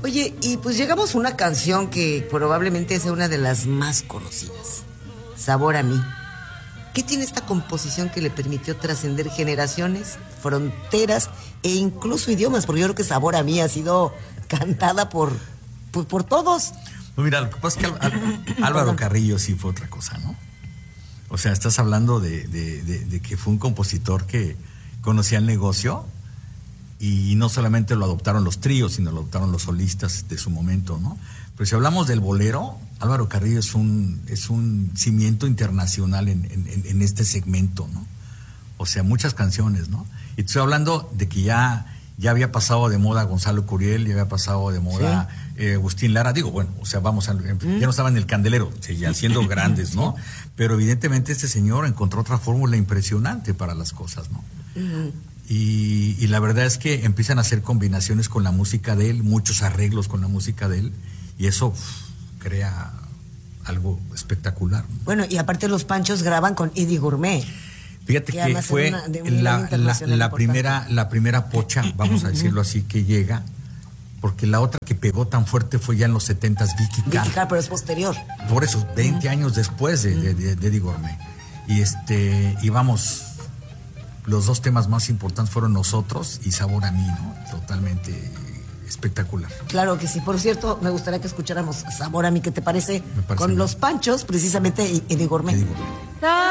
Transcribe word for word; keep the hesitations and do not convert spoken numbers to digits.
Oye, y pues llegamos a una canción que probablemente sea una de las más conocidas, Sabor a mí. ¿Qué tiene esta composición que le permitió trascender generaciones, fronteras e incluso idiomas? Porque yo creo que Sabor a mí ha sido cantada por, por, por todos. Pues mira, lo que pasa es que Al- Álvaro Carrillo sí fue otra cosa, ¿no? O sea, estás hablando de, de, de, de que fue un compositor que conocía el negocio y no solamente lo adoptaron los tríos, sino lo adoptaron los solistas de su momento, ¿no? Pero si hablamos del bolero, Álvaro Carrillo es un, es un cimiento internacional en, en, en este segmento, ¿no? O sea, muchas canciones, ¿no? Y estoy hablando de que ya, ya había pasado de moda Gonzalo Curiel, ya había pasado de moda sí. eh, Agustín Lara, digo, bueno, o sea, vamos, a, ya no estaba en el candelero, seguían siendo grandes, ¿no? Pero evidentemente este señor encontró otra fórmula impresionante para las cosas, ¿no? Uh-huh. Y, y la verdad es que empiezan a hacer combinaciones con la música de él, muchos arreglos con la música de él, y eso uf, crea algo espectacular, ¿no? Bueno, y aparte los Panchos graban con Eddie Gourmet. Fíjate que, que fue una, la, la, la primera la primera pocha, vamos a decirlo así, que llega, porque la otra que pegó tan fuerte fue ya en los setentas, Vicky Carr. Vicky Carr, pero es posterior. Por eso, veinte uh-huh. años después de, de, de, de Eddie Gourmet. Y este, y vamos, los dos temas más importantes fueron Nosotros y Sabor a mí, ¿no? Totalmente espectacular. Claro que sí. Por cierto, me gustaría que escucháramos Sabor a mí, ¿qué te parece? Me parece Con bien. Los Panchos, precisamente, y Eddie Gourmet. Eddie Gourmet.